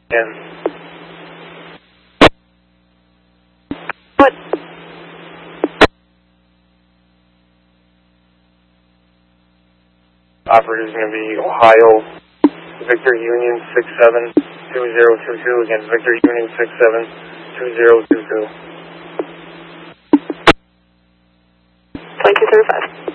And what? operator's going to be Ohio Victor Union 672022. Again, Victor Union 672022. 2235.